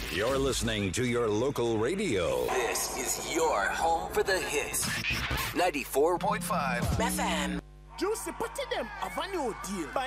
You're listening to your local radio. This is your home for the hits. 94.5 FM. Juicy, put them have a new deal.